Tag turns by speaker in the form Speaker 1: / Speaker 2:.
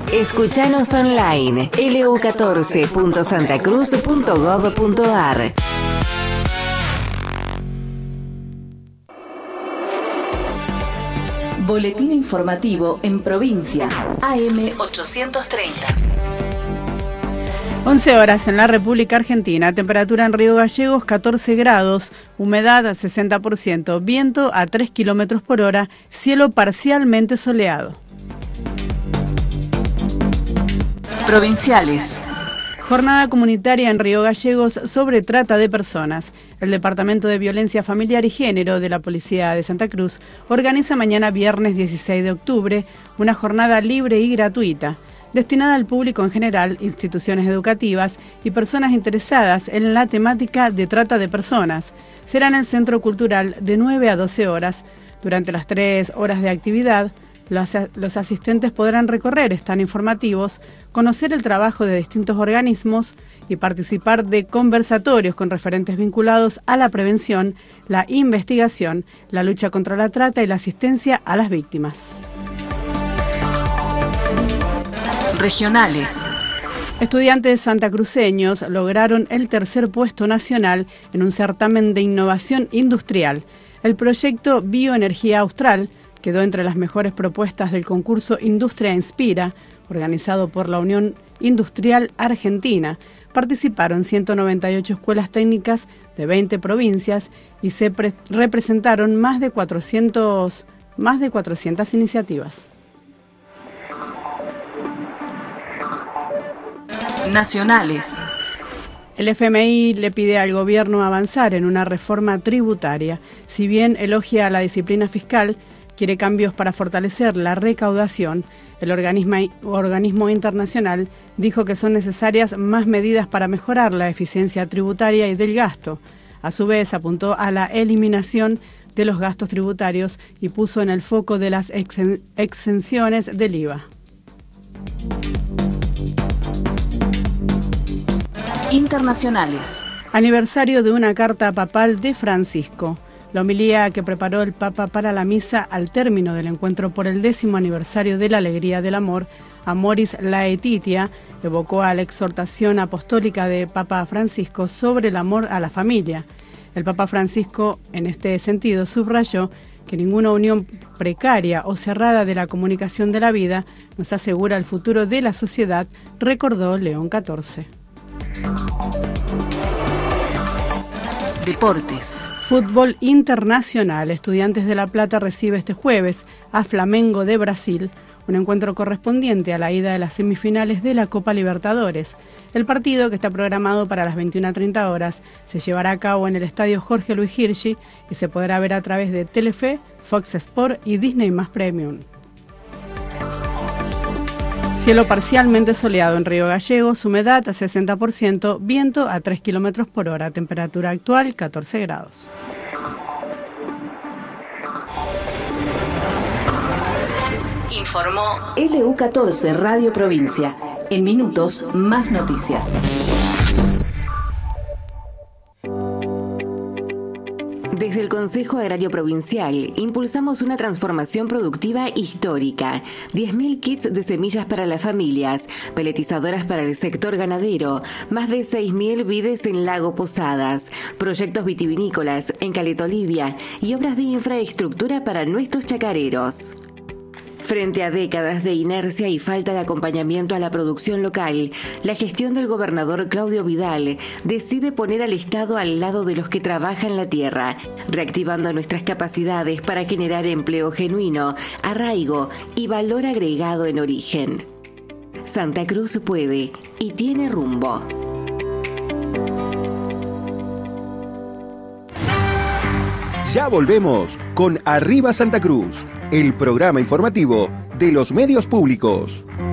Speaker 1: Escuchanos online, lu14.santacruz.gov.ar. Boletín informativo en provincia, AM 830.
Speaker 2: 11 horas en la República Argentina, temperatura en Río Gallegos 14 grados, humedad 60%, viento a 3 kilómetros por hora, cielo parcialmente soleado.
Speaker 1: Provinciales.
Speaker 2: Jornada comunitaria en Río Gallegos sobre trata de personas. El Departamento de Violencia Familiar y Género de la Policía de Santa Cruz organiza mañana viernes 16 de octubre una jornada libre y gratuita, destinada al público en general, instituciones educativas y personas interesadas en la temática de trata de personas. Será en el Centro Cultural de 9 a 12 horas. Durante las 3 horas de actividad, los asistentes podrán recorrer stands informativos, conocer el trabajo de distintos organismos y participar de conversatorios con referentes vinculados a la prevención, la investigación, la lucha contra la trata y la asistencia a las víctimas.
Speaker 1: Regionales.
Speaker 2: Estudiantes santacruceños lograron el tercer puesto nacional en un certamen de innovación industrial. El proyecto Bioenergía Austral quedó entre las mejores propuestas del concurso Industria Inspira, organizado por la Unión Industrial Argentina. Participaron 198 escuelas técnicas de 20 provincias y se representaron más de 400 iniciativas.
Speaker 1: Nacionales.
Speaker 2: El FMI le pide al gobierno avanzar en una reforma tributaria. Si bien elogia la disciplina fiscal, quiere cambios para fortalecer la recaudación. El organismo internacional dijo que son necesarias más medidas para mejorar la eficiencia tributaria y del gasto. A su vez, apuntó a la eliminación de los gastos tributarios y puso en el foco de las exenciones del IVA.
Speaker 1: Internacionales.
Speaker 2: Aniversario de una carta papal de Francisco. La homilía que preparó el Papa para la misa al término del encuentro por el 10º aniversario de la Alegría del Amor, Amoris Laetitia, evocó a la exhortación apostólica de Papa Francisco sobre el amor a la familia. El Papa Francisco, en este sentido, subrayó que ninguna unión precaria o cerrada de la comunicación de la vida nos asegura el futuro de la sociedad, recordó León XIV.
Speaker 1: Deportes.
Speaker 2: Fútbol internacional. Estudiantes de La Plata recibe este jueves a Flamengo de Brasil, un encuentro correspondiente a la ida de las semifinales de la Copa Libertadores. El partido, que está programado para las 21:30 horas, se llevará a cabo en el estadio Jorge Luis Hirschi y se podrá ver a través de Telefe, Fox Sport y Disney+ Premium. Cielo parcialmente soleado en Río Gallegos, humedad a 60%, viento a 3 kilómetros por hora, temperatura actual 14 grados.
Speaker 1: Informó LU14 Radio Provincia. En minutos, más noticias. Desde el Consejo Agrario Provincial impulsamos una transformación productiva histórica. 10.000 kits de semillas para las familias, peletizadoras para el sector ganadero, más de 6.000 vides en Lago Posadas, proyectos vitivinícolas en Caleta Olivia y obras de infraestructura para nuestros chacareros. Frente a décadas de inercia y falta de acompañamiento a la producción local, la gestión del gobernador Claudio Vidal decide poner al Estado al lado de los que trabajan la tierra, reactivando nuestras capacidades para generar empleo genuino, arraigo y valor agregado en origen. Santa Cruz puede y tiene rumbo.
Speaker 3: Ya volvemos con Arriba Santa Cruz, el programa informativo de los medios públicos.